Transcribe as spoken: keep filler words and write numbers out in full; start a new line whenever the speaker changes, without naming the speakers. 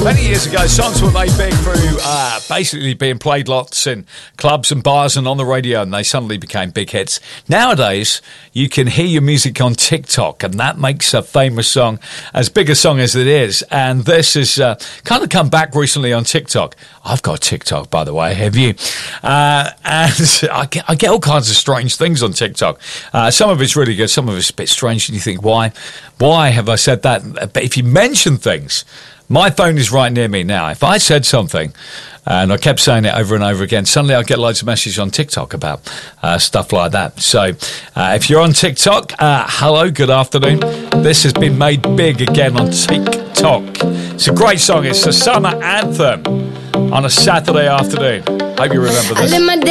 Many years ago, songs were made big through uh, basically being played lots in clubs and bars and on the radio, and they suddenly became big hits. Nowadays, you can hear your music on TikTok, and that makes a famous song as big a song as it is. And this has uh, kind of come back recently on TikTok. I've got TikTok, by the way, have you? Uh, and I get, I get all kinds of strange things on TikTok. Uh, some of it's really good, some of it's a bit strange, and you think, why? Why have I said that? But if you mention things, my phone is right near me now. If I said something and I kept saying it over and over again, suddenly I'll get loads of messages on TikTok about uh, stuff like that. So uh, if you're on TikTok, uh, hello, good afternoon. This has been made big again on TikTok. It's a great song. It's a summer anthem on a Saturday afternoon. Hope you remember this.